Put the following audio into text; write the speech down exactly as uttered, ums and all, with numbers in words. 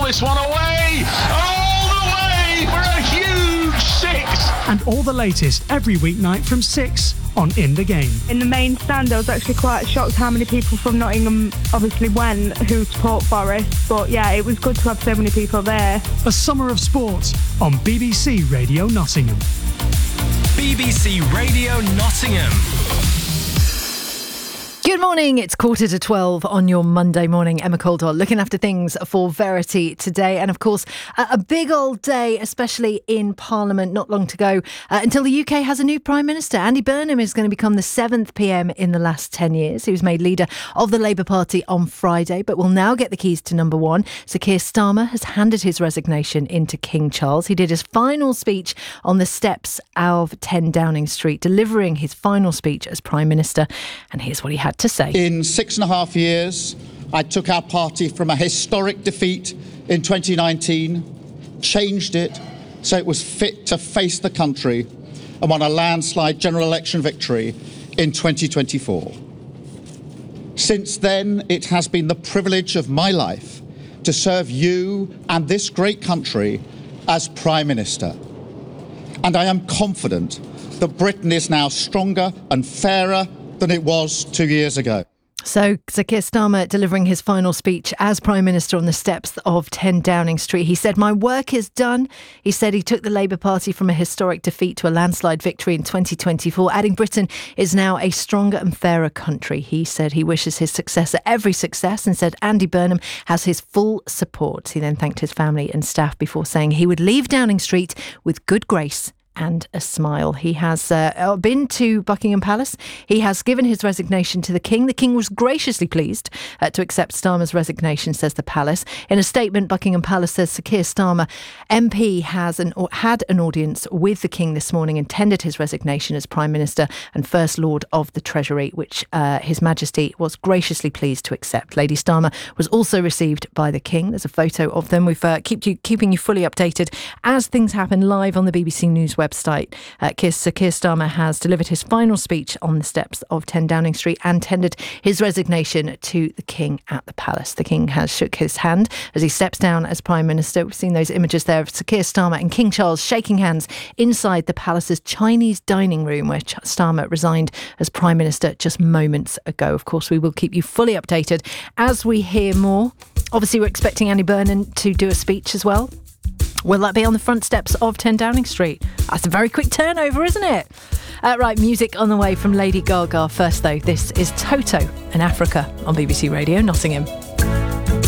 this one away, all the way for a huge six. And all the latest every weeknight from six on In The Game. In the main stand, I was actually quite shocked how many people from Nottingham obviously went who support Forest. But yeah, it was good to have so many people there. A summer of sport on B B C Radio Nottingham. B B C Radio Nottingham. Good morning, it's quarter to twelve on your Monday morning. Emma Caldwell looking after things for Verity today. And of course, a, a big old day, especially in Parliament, not long to go uh, until the U K has a new Prime Minister. Andy Burnham is going to become the seventh P M in the last ten years. He was made leader of the Labour Party on Friday, but will now get the keys to number one. Sir Keir Starmer has handed his resignation into King Charles. He did his final speech on the steps of ten Downing Street, delivering his final speech as Prime Minister. And here's what he had to say. In six and a half years, I took our party from a historic defeat in twenty nineteen, changed it so it was fit to face the country, and won a landslide general election victory in twenty twenty-four. Since then, it has been the privilege of my life to serve you and this great country as Prime Minister. And I am confident that Britain is now stronger and fairer than it was two years ago. So, Sir Keir Starmer delivering his final speech as Prime Minister on the steps of ten Downing Street. He said, "My work is done." He said he took the Labour Party from a historic defeat to a landslide victory in twenty twenty-four, adding Britain is now a stronger and fairer country. He said he wishes his successor every success and said Andy Burnham has his full support. He then thanked his family and staff before saying he would leave Downing Street with good grace and a smile. He has uh, been to Buckingham Palace. He has given his resignation to the King. The King was graciously pleased uh, to accept Starmer's resignation, says the Palace. In a statement, Buckingham Palace says Sir Keir Starmer, M P, has an, or had an audience with the King this morning and tendered his resignation as Prime Minister and First Lord of the Treasury, which uh, His Majesty was graciously pleased to accept. Lady Starmer was also received by the King. There's a photo of them. We've uh, keep you, keeping you fully updated as things happen live on the B B C News website. website. Uh, Sir Keir Starmer has delivered his final speech on the steps of ten Downing Street and tendered his resignation to the King at the Palace. The King has shook his hand as he steps down as Prime Minister. We've seen those images there of Sir Keir Starmer and King Charles shaking hands inside the Palace's Chinese dining room, where Starmer resigned as Prime Minister just moments ago. Of course, we will keep you fully updated as we hear more. Obviously, we're expecting Andy Burnham to do a speech as well. Will that be on the front steps of ten Downing Street? That's a very quick turnover, isn't it? Uh, right, music on the way from Lady Gaga. First, though, this is Toto and Africa on B B C Radio Nottingham.